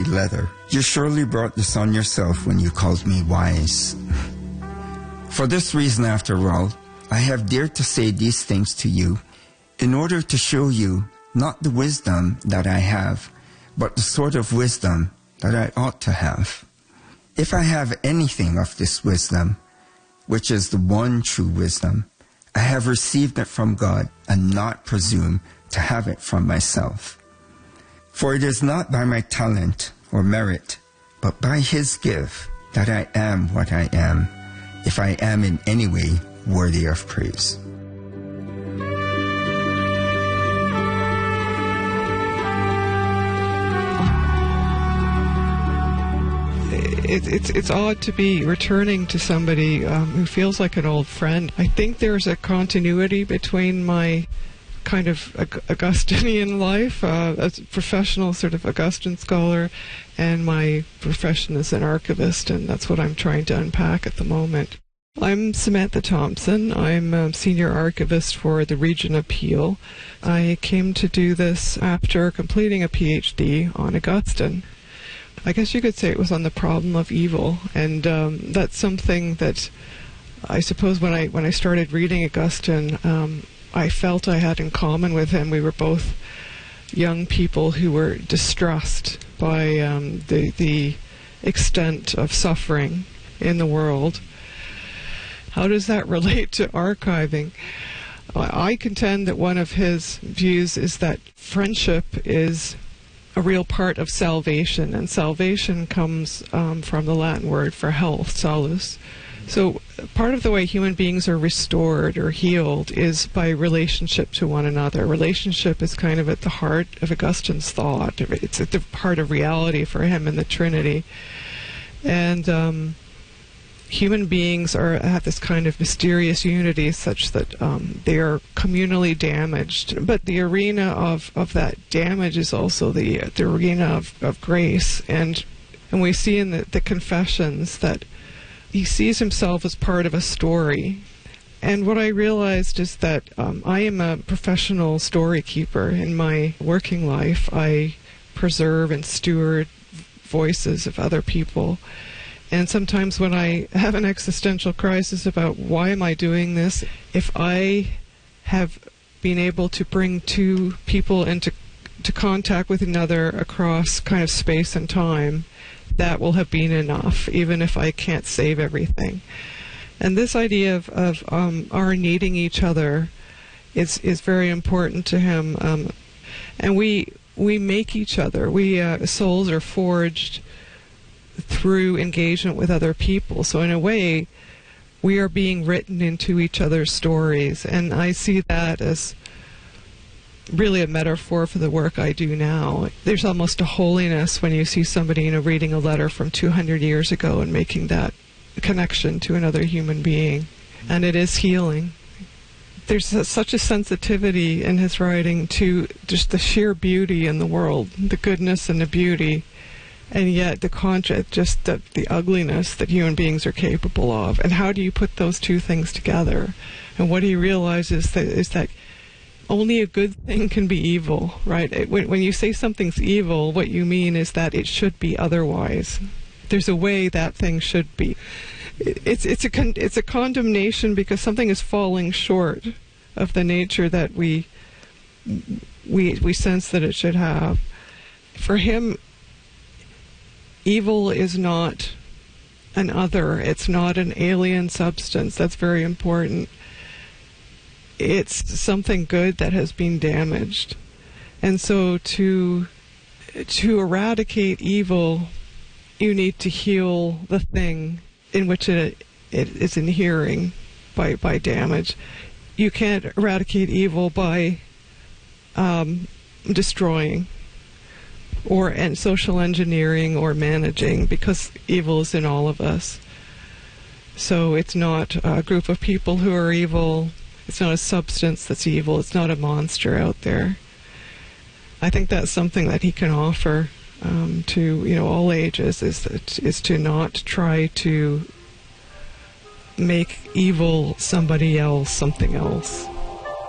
letter. You surely brought this on yourself when you called me wise. For this reason, after all, I have dared to say these things to you, in order to show you not the wisdom that I have, but the sort of wisdom that I ought to have. If I have anything of this wisdom, which is the one true wisdom, I have received it from God and not presume to have it from myself. For it is not by my talent or merit, but by His gift that I am what I am, if I am in any way worthy of praise. It's odd to be returning to somebody who feels like an old friend. I think there's a continuity between my kind of Augustinian life as a professional sort of Augustine scholar and my profession as an archivist, and that's what I'm trying to unpack at the moment. I'm Samantha Thompson. I'm a senior archivist for the region of Peel. I came to do this after completing a PhD on Augustine. I guess you could say it was on the problem of evil, and that's something that I suppose when I started reading Augustine, I felt I had in common with him. We were both young people who were distressed by the extent of suffering in the world. How does that relate to archiving? I contend that one of his views is that friendship is a real part of salvation, and salvation comes from the Latin word for health, salus. So part of the way human beings are restored or healed is by relationship to one another. Relationship is kind of at the heart of Augustine's thought. It's at the heart of reality for him in the Trinity. And human beings have this kind of mysterious unity such that they are communally damaged. But the arena of that damage is also the arena of grace. And we see in the Confessions that he sees himself as part of a story. And what I realized is that I am a professional story keeper in my working life. I preserve and steward voices of other people. And sometimes when I have an existential crisis about why am I doing this, if I have been able to bring two people into contact with another across kind of space and time, that will have been enough, even if I can't save everything. And this idea of our needing each other is very important to him. And we make each other. Souls are forged through engagement with other people. So in a way, we are being written into each other's stories. And I see that as really a metaphor for the work I do now. There's almost a holiness when you see somebody, reading a letter from 200 years ago and making that connection to another human being. And it is healing. There's such a sensitivity in his writing to just the sheer beauty in the world, the goodness and the beauty, and yet the contrast, just the ugliness that human beings are capable of. And how do you put those two things together? And what he realizes is that only a good thing can be evil, right? When you say something's evil, what you mean is that it should be otherwise. There's a way that thing should be. It's a condemnation because something is falling short of the nature that we sense that it should have. For him, evil is not an other. It's not an alien substance. That's very important. It's something good that has been damaged. And so to eradicate evil, you need to heal the thing in which it is inhering by damage. You can't eradicate evil by destroying and social engineering or managing, because evil is in all of us. So it's not a group of people who are evil. It's not a substance that's evil. It's not a monster out there. I think that's something that he can offer to all ages, is to not try to make evil somebody else, something else.